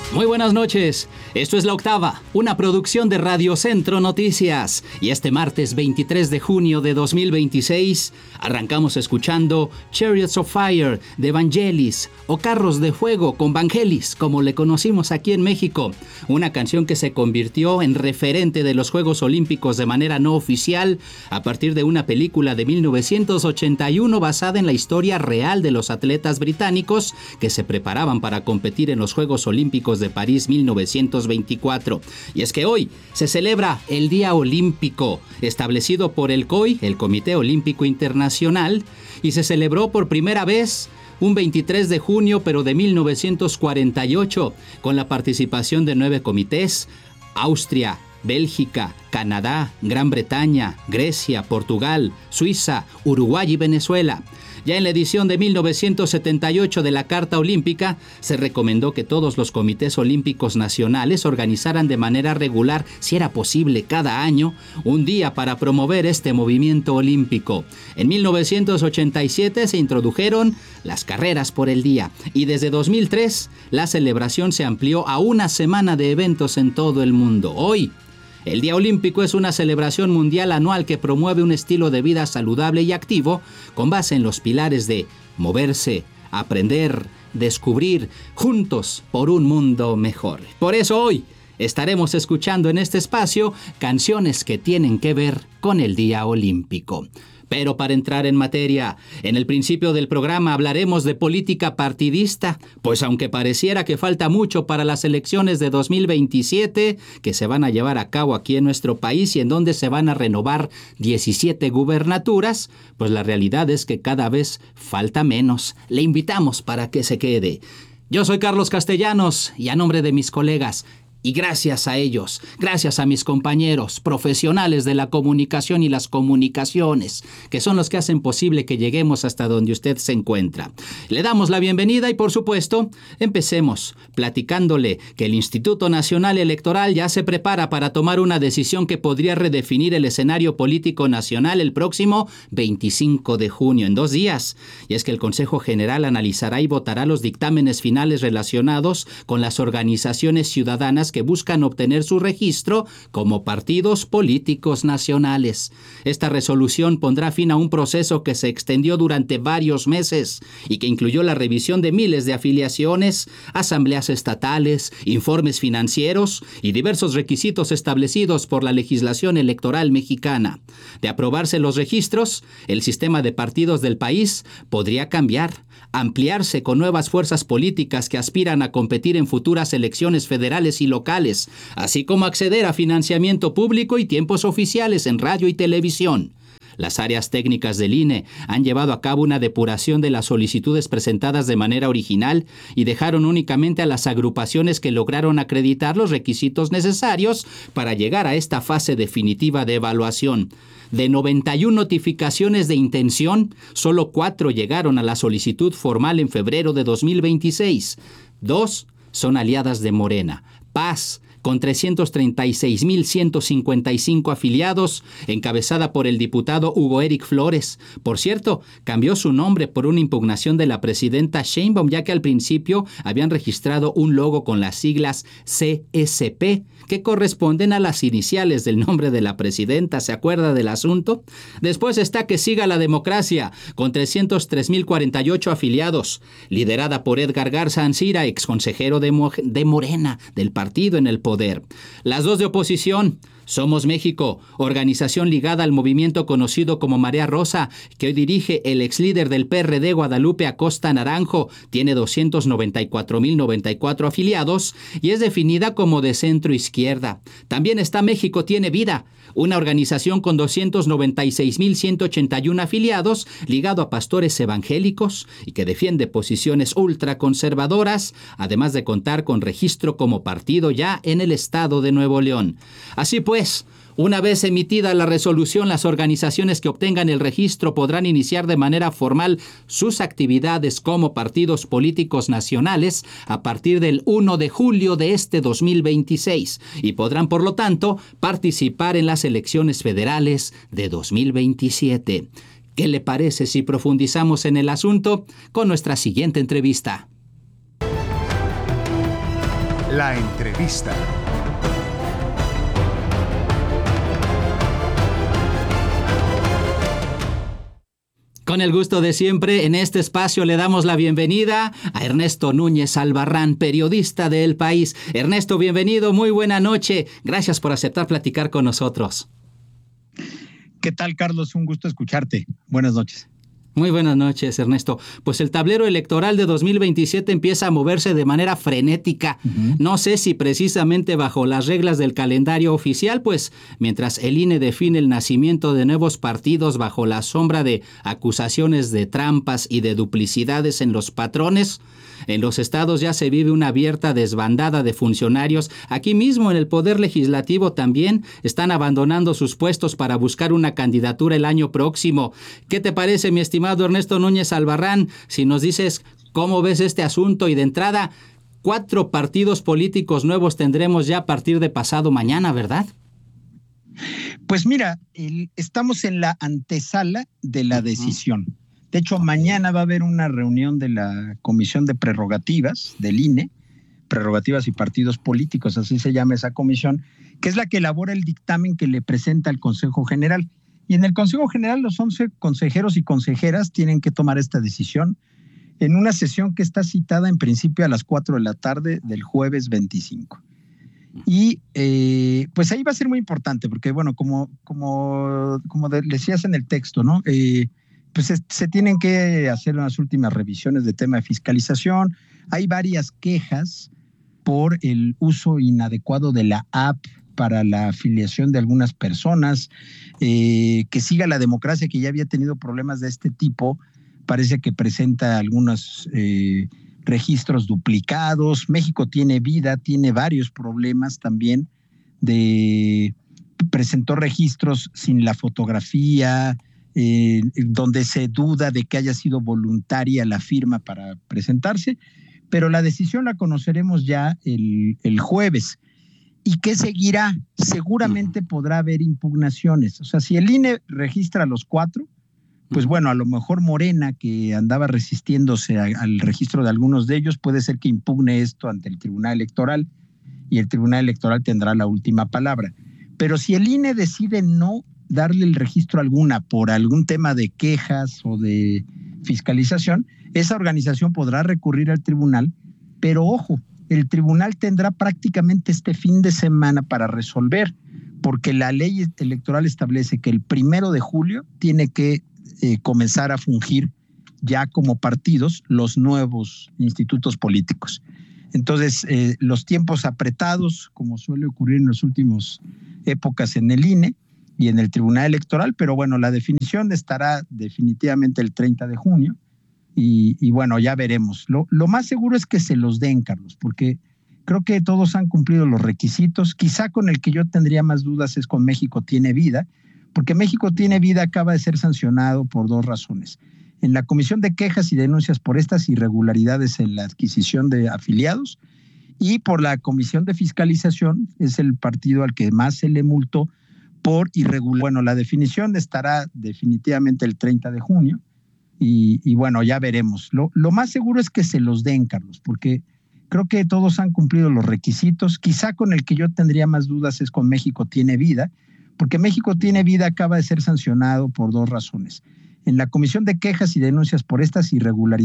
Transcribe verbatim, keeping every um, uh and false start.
Muy buenas noches, esto es La Octava, una producción de Radio Centro Noticias. Y este martes veintitrés de junio de dos mil veintiséis arrancamos escuchando Chariots of Fire de Vangelis, o Carros de Fuego con Vangelis, como le conocimos aquí en México. Una canción que se convirtió en referente de los Juegos Olímpicos de manera no oficial a partir de una película de mil novecientos ochenta y uno basada en la historia real de los atletas británicos que se preparaban para competir en los Juegos Olímpicos de París mil novecientos veinticuatro. Y es que hoy se celebra el Día Olímpico, establecido por el C O I, el Comité Olímpico Internacional, y se celebró por primera vez un veintitrés de junio, pero de mil novecientos cuarenta y ocho, con la participación de nueve comités: Austria, Bélgica, Canadá, Gran Bretaña, Grecia, Portugal, Suiza, Uruguay y Venezuela. Ya en la edición de mil novecientos setenta y ocho de la Carta Olímpica, se recomendó que todos los comités olímpicos nacionales organizaran de manera regular, si era posible cada año, un día para promover este movimiento olímpico. En mil novecientos ochenta y siete se introdujeron las carreras por el día, y desde dos mil tres la celebración se amplió a una semana de eventos en todo el mundo. Hoy, el Día Olímpico es una celebración mundial anual que promueve un estilo de vida saludable y activo con base en los pilares de moverse, aprender, descubrir, juntos por un mundo mejor. Por eso hoy estaremos escuchando en este espacio canciones que tienen que ver con el Día Olímpico. Pero para entrar en materia, en el principio del programa hablaremos de política partidista, pues aunque pareciera que falta mucho para las elecciones de dos mil veintisiete, que se van a llevar a cabo aquí en nuestro país y en donde se van a renovar diecisiete gubernaturas, pues la realidad es que cada vez falta menos. Le invitamos para que se quede. Yo soy Carlos Castellanos y a nombre de mis colegas, y gracias a ellos, gracias a mis compañeros profesionales de la comunicación y las comunicaciones, que son los que hacen posible que lleguemos hasta donde usted se encuentra. Le damos la bienvenida y, por supuesto, empecemos platicándole que el Instituto Nacional Electoral ya se prepara para tomar una decisión que podría redefinir el escenario político nacional el próximo veinticinco de junio, en dos días. Y es que el Consejo General analizará y votará los dictámenes finales relacionados con las organizaciones ciudadanas que buscan obtener su registro como partidos políticos nacionales. Esta resolución pondrá fin a un proceso que se extendió durante varios meses y que incluyó la revisión de miles de afiliaciones, asambleas estatales, informes financieros y diversos requisitos establecidos por la legislación electoral mexicana. De aprobarse los registros, el sistema de partidos del país podría cambiar, ampliarse con nuevas fuerzas políticas que aspiran a competir en futuras elecciones federales y locales, así como acceder a financiamiento público y tiempos oficiales en radio y televisión. Las áreas técnicas del I N E han llevado a cabo una depuración de las solicitudes presentadas de manera original y dejaron únicamente a las agrupaciones que lograron acreditar los requisitos necesarios para llegar a esta fase definitiva de evaluación. De noventa y una notificaciones de intención, solo cuatro llegaron a la solicitud formal en febrero de dos mil veintiséis. Dos son aliadas de Morena. Paz, con trescientos treinta y seis mil ciento cincuenta y cinco afiliados, encabezada por el diputado Hugo Eric Flores. Por cierto, cambió su nombre por una impugnación de la presidenta Sheinbaum, ya que al principio habían registrado un logo con las siglas C S P, que corresponden a las iniciales del nombre de la presidenta. ¿Se acuerda del asunto? Después está Que Siga la Democracia, con trescientos tres mil cuarenta y ocho afiliados, liderada por Edgar Garza Ancira, exconsejero de, Mo- de Morena, del partido en el poder. Las dos de oposición: Somos México, organización ligada al movimiento conocido como Marea Rosa, que hoy dirige el ex líder del P R D Guadalupe Acosta Naranjo, tiene doscientos noventa y cuatro mil noventa y cuatro afiliados y es definida como de centro izquierda. También está México Tiene Vida, una organización con doscientos noventa y seis mil ciento ochenta y uno afiliados, ligado a pastores evangélicos y que defiende posiciones ultraconservadoras, además de contar con registro como partido ya en el estado de Nuevo León. Así pues, una vez emitida la resolución, las organizaciones que obtengan el registro podrán iniciar de manera formal sus actividades como partidos políticos nacionales a partir del primero de julio de este dos mil veintiséis y podrán, por lo tanto, participar en las elecciones federales de dos mil veintisiete. ¿Qué le parece si profundizamos en el asunto con nuestra siguiente entrevista? La entrevista. Con el gusto de siempre, en este espacio le damos la bienvenida a Ernesto Núñez Albarrán, periodista de El País. Ernesto, bienvenido, muy buena noche. Gracias por aceptar platicar con nosotros. ¿Qué tal, Carlos? Un gusto escucharte. Buenas noches. Muy buenas noches, Ernesto. Pues el tablero electoral de dos mil veintisiete empieza a moverse de manera frenética. Uh-huh. No sé si precisamente bajo las reglas del calendario oficial, pues mientras el I N E define el nacimiento de nuevos partidos bajo la sombra de acusaciones de trampas y de duplicidades en los patrones, en los estados ya se vive una abierta desbandada de funcionarios. Aquí mismo en el Poder Legislativo también están abandonando sus puestos para buscar una candidatura el año próximo. ¿Qué te parece, mi estimado Ernesto Núñez Albarrán, si nos dices cómo ves este asunto? Y de entrada, cuatro partidos políticos nuevos tendremos ya a partir de pasado mañana, ¿verdad? Pues mira, el, estamos en la antesala de la decisión. De hecho, mañana va a haber una reunión de la Comisión de Prerrogativas del I N E, Prerrogativas y Partidos Políticos, así se llama esa comisión, que es la que elabora el dictamen que le presenta al Consejo General. Y en el Consejo General los once consejeros y consejeras tienen que tomar esta decisión en una sesión que está citada en principio a las cuatro de la tarde del jueves veinticinco. Y eh, pues ahí va a ser muy importante porque, bueno, como, como, como decías en el texto, ¿no? Eh, pues se, se tienen que hacer unas últimas revisiones de tema de fiscalización. Hay varias quejas por el uso inadecuado de la app para la afiliación de algunas personas, eh, que siga la democracia, que ya había tenido problemas de este tipo, parece que presenta algunos eh, registros duplicados. México tiene vida, tiene varios problemas también, de presentó registros sin la fotografía, eh, donde se duda de que haya sido voluntaria la firma para presentarse, pero la decisión la conoceremos ya el, el jueves. ¿Y qué seguirá? Seguramente podrá haber impugnaciones. O sea, si el I N E registra a los cuatro, pues bueno, a lo mejor Morena, que andaba resistiéndose a, al registro de algunos de ellos, puede ser que impugne esto ante el Tribunal Electoral y el Tribunal Electoral tendrá la última palabra. Pero si el I N E decide no darle el registro alguna por algún tema de quejas o de fiscalización, esa organización podrá recurrir al tribunal, pero ojo, el tribunal tendrá prácticamente este fin de semana para resolver, porque la ley electoral establece que el primero de julio tiene que eh, comenzar a fungir ya como partidos los nuevos institutos políticos. Entonces, eh, los tiempos apretados, como suele ocurrir en las últimas épocas en el I N E y en el Tribunal Electoral, pero bueno, la definición estará definitivamente el treinta de junio. Y, y bueno, ya veremos. Lo, lo más seguro es que se los den, Carlos, porque creo que todos han cumplido los requisitos. Quizá con el que yo tendría más dudas es con México Tiene Vida, porque México Tiene Vida acaba de ser sancionado por dos razones. En la Comisión de Quejas y Denuncias por estas irregularidades en la adquisición de afiliados y por la Comisión de Fiscalización, es el partido al que más se le multó por irregular. Bueno, la definición estará definitivamente el treinta de junio. Y, y bueno, ya veremos. Lo, lo más seguro es que se los den, Carlos, porque creo que todos han cumplido los requisitos. Quizá con el que yo tendría más dudas es con México Tiene Vida, porque México Tiene Vida acaba de ser sancionado por dos razones. En la Comisión de Quejas y Denuncias por estas irregularidades